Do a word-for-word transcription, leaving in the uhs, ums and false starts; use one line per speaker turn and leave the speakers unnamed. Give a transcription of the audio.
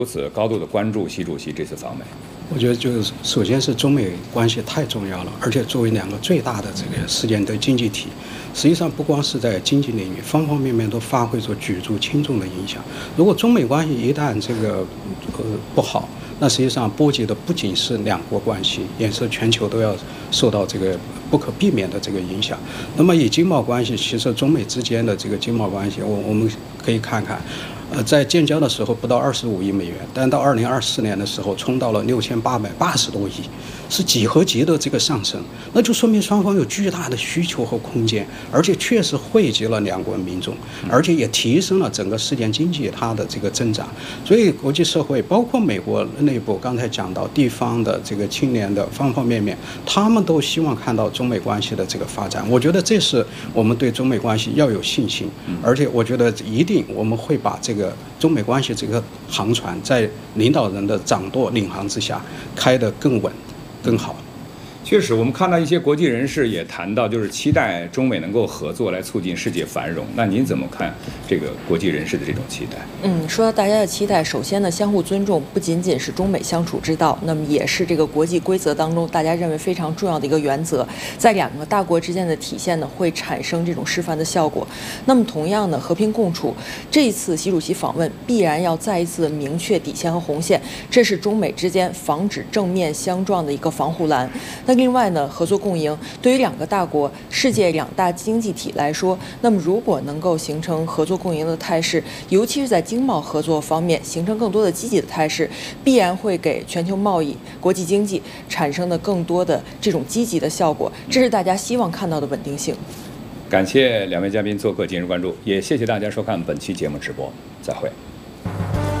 如此高度的关注习主席这次访美？
我觉得就是首先是中美关系太重要了，而且作为两个最大的这个世界的经济体，实际上不光是在经济领域，方方面面都发挥着举足轻重的影响。如果中美关系一旦这个呃不好，那实际上波及的不仅是两国关系，也是全球都要受到这个不可避免的这个影响。那么以经贸关系，其实中美之间的这个经贸关系，我我们可以看看。呃，在建交的时候不到二十五亿美元，但到二零二四年的时候冲到了六千八百八十多亿，是几何级的这个上升，那就说明双方有巨大的需求和空间，而且确实惠及了两国民众，而且也提升了整个世界经济它的这个增长。所以国际社会包括美国内部，刚才讲到地方的这个青年的方方面面，他们都希望看到中美关系的这个发展。我觉得这是我们对中美关系要有信心，而且我觉得一定我们会把这个。中美关系这个航船在领导人的掌舵领航之下开得更稳更好。
确实，我们看到一些国际人士也谈到，就是期待中美能够合作来促进世界繁荣。那您怎么看这个国际人士的这种期待？
嗯，说到大家的期待，首先呢，相互尊重不仅仅是中美相处之道，那么也是这个国际规则当中大家认为非常重要的一个原则，在两个大国之间的体现呢，会产生这种示范的效果。那么同样呢，和平共处，这一次习主席访问必然要再一次明确底线和红线，这是中美之间防止正面相撞的一个防护栏。那另外呢，合作共赢对于两个大国、世界两大经济体来说，那么如果能够形成合作共赢的态势，尤其是在经贸合作方面形成更多的积极的态势，必然会给全球贸易、国际经济产生的更多的这种积极的效果，这是大家希望看到的稳定性。
感谢两位嘉宾做客今日关注，也谢谢大家收看本期节目直播，再会。